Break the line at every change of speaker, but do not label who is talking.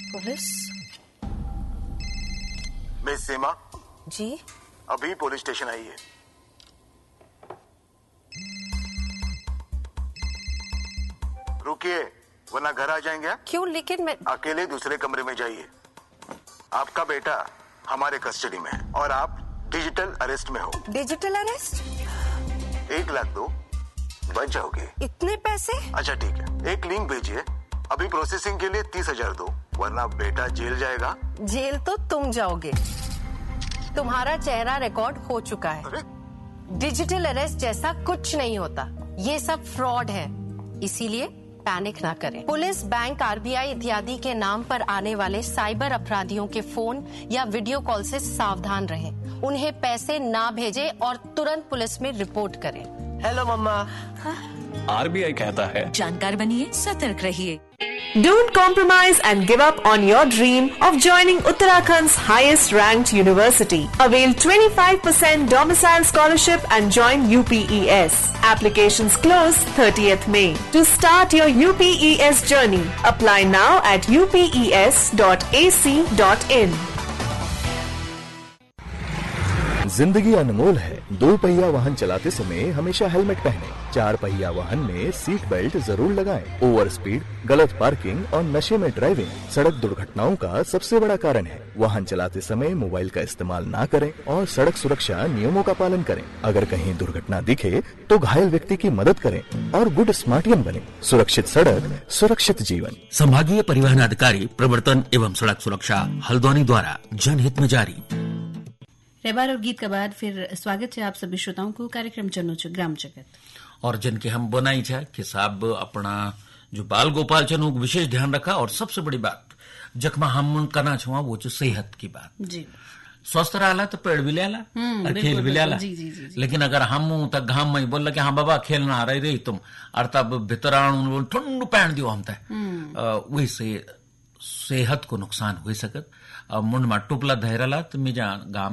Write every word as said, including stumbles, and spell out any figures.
Police?
Miss सीमा
जी?
अभी police station आई है। रुकिए वरना घर आ जाएंगे।
क्यों? लेकिन मैं
अकेले दूसरे कमरे में जाइए। आपका बेटा हमारे कस्टडी में है और आप डिजिटल अरेस्ट में हो।
Digital arrest?
एक लाख दो, बच जाओगे।
इतने पैसे?
अच्छा ठीक है, एक लिंक भेजिए। अभी प्रोसेसिंग के लिए तीस हजार दो, वरना बेटा जेल जाएगा।
जेल तो तुम जाओगे। तुम्हारा चेहरा रिकॉर्ड हो चुका है।
अरे?
डिजिटल अरेस्ट जैसा कुछ नहीं होता, ये सब फ्रॉड है। इसीलिए पैनिक ना करें। पुलिस, बैंक, आरबीआई इत्यादि के नाम पर आने वाले साइबर अपराधियों के फोन या वीडियो कॉल से सावधान रहें। उन्हें पैसे ना भेजें और तुरंत पुलिस में रिपोर्ट करें।
हेलो मम्मा।
आरबीआई कहता है
जानकार बनिए, सतर्क रहिए।
Don't compromise and give up on your dream of joining Uttarakhand's highest ranked university. Avail twenty-five percent domicile scholarship and join U P E S. Applications close thirtieth May. To start your U P E S journey, apply now at u p e s dot a c dot in.
जिंदगी अनमोल है। दो पहिया वाहन चलाते समय हमेशा helmet पहनें। चार पहिया वाहन में सीट बेल्ट जरूर लगाएं। ओवर स्पीड, गलत पार्किंग और नशे में ड्राइविंग सड़क दुर्घटनाओं का सबसे बड़ा कारण है। वाहन चलाते समय मोबाइल का इस्तेमाल ना करें और सड़क सुरक्षा नियमों का पालन करें। अगर कहीं दुर्घटना दिखे तो घायल व्यक्ति की मदद करें और गुड स्मार्टियन बने। सुरक्षित सड़क, सुरक्षित जीवन।
संभागीय परिवहन अधिकारी प्रवर्तन एवं सड़क सुरक्षा, हल्द्वानी द्वारा जनहित में जारी।
रेबार और गीत के बाद फिर स्वागत है आप सभी श्रोताओं को कार्यक्रम चनो ग्राम जगत।
और जिनके हम बनाई है कि साहब अपना जो बाल गोपाल चनो विशेष ध्यान रखा। और सबसे बड़ी बात जखमा हम करना छुआ वो जो सेहत की बात जी। स्वस्थ रहा तो पेड़ भी लेला और खेल भी लेला। लेकिन अगर हम तक घाम में बोल कि हाँ बाबा खेलना आ रही रही तुम और तब भीतर ठंडू पहन दियो हम वही से सेहत को नुकसान हो सकत। मुंड में टुपला धैरला तो मिजा गाम